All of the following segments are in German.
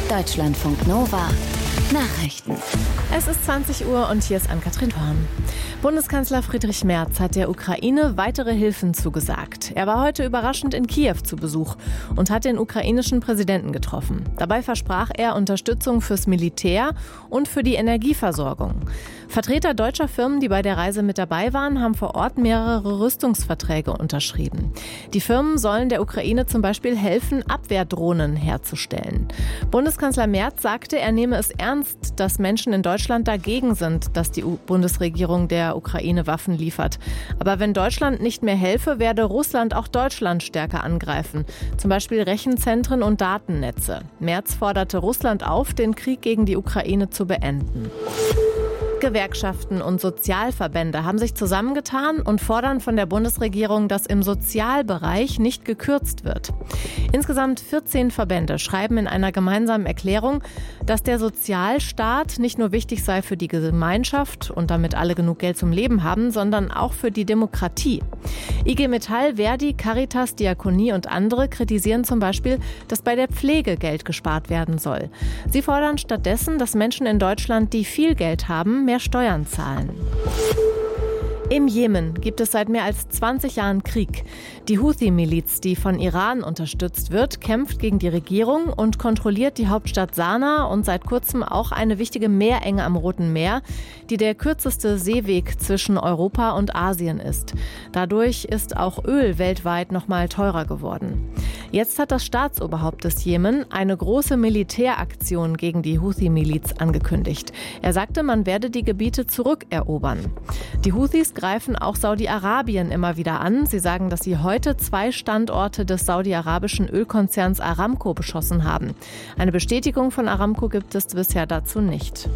Deutschlandfunk Nova Nachrichten. Es ist 20 Uhr und hier ist Ann-Kathrin Horn. Bundeskanzler Friedrich Merz hat der Ukraine weitere Hilfen zugesagt. Er war heute überraschend in Kiew zu Besuch und hat den ukrainischen Präsidenten getroffen. Dabei versprach er Unterstützung fürs Militär und für die Energieversorgung. Vertreter deutscher Firmen, die bei der Reise mit dabei waren, haben vor Ort mehrere Rüstungsverträge unterschrieben. Die Firmen sollen der Ukraine zum Beispiel helfen, Abwehrdrohnen herzustellen. Bundeskanzler Merz sagte, er nehme es ernst, dass Menschen in Deutschland dagegen sind, dass die Bundesregierung der Ukraine Waffen liefert. Aber wenn Deutschland nicht mehr helfe, werde Russland auch Deutschland stärker angreifen. Zum Beispiel Rechenzentren und Datennetze. Merz forderte Russland auf, den Krieg gegen die Ukraine zu beenden. Gewerkschaften und Sozialverbände haben sich zusammengetan und fordern von der Bundesregierung, dass im Sozialbereich nicht gekürzt wird. Insgesamt 14 Verbände schreiben in einer gemeinsamen Erklärung, dass der Sozialstaat nicht nur wichtig sei für die Gemeinschaft und damit alle genug Geld zum Leben haben, sondern auch für die Demokratie. IG Metall, Verdi, Caritas, Diakonie und andere kritisieren zum Beispiel, dass bei der Pflege Geld gespart werden soll. Sie fordern stattdessen, dass Menschen in Deutschland, die viel Geld haben, mehr Steuern zahlen. Im Jemen gibt es seit mehr als 20 Jahren Krieg. Die Houthi-Miliz, die von Iran unterstützt wird, kämpft gegen die Regierung und kontrolliert die Hauptstadt Sanaa und seit kurzem auch eine wichtige Meerenge am Roten Meer, die der kürzeste Seeweg zwischen Europa und Asien ist. Dadurch ist auch Öl weltweit noch mal teurer geworden. Jetzt hat das Staatsoberhaupt des Jemen eine große Militäraktion gegen die Houthi-Miliz angekündigt. Er sagte, man werde die Gebiete zurückerobern. Die Houthis greifen auch Saudi-Arabien immer wieder an. Sie sagen, dass sie heute 2 Standorte des saudi-arabischen Ölkonzerns Aramco beschossen haben. Eine Bestätigung von Aramco gibt es bisher dazu nicht.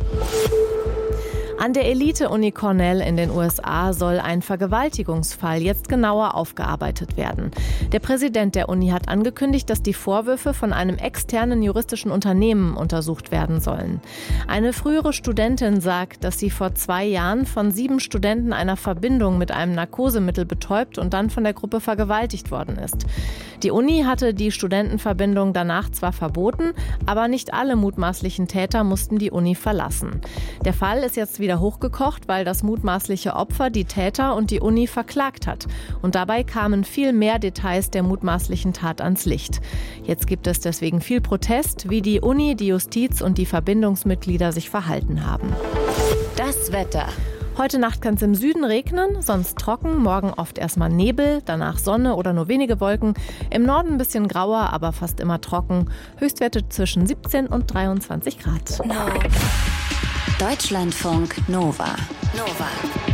An der Elite-Uni Cornell in den USA soll ein Vergewaltigungsfall jetzt genauer aufgearbeitet werden. Der Präsident der Uni hat angekündigt, dass die Vorwürfe von einem externen juristischen Unternehmen untersucht werden sollen. Eine frühere Studentin sagt, dass sie vor 2 Jahren von 7 Studenten einer Verbindung mit einem Narkosemittel betäubt und dann von der Gruppe vergewaltigt worden ist. Die Uni hatte die Studentenverbindung danach zwar verboten, aber nicht alle mutmaßlichen Täter mussten die Uni verlassen. Der Fall ist jetzt wieder hochgekocht, weil das mutmaßliche Opfer die Täter und die Uni verklagt hat. Und dabei kamen viel mehr Details der mutmaßlichen Tat ans Licht. Jetzt gibt es deswegen viel Protest, wie die Uni, die Justiz und die Verbindungsmitglieder sich verhalten haben. Das Wetter. Heute Nacht kann es im Süden regnen, sonst trocken, morgen oft erstmal Nebel, danach Sonne oder nur wenige Wolken. Im Norden ein bisschen grauer, aber fast immer trocken. Höchstwerte zwischen 17 und 23 Grad. Deutschlandfunk Nova.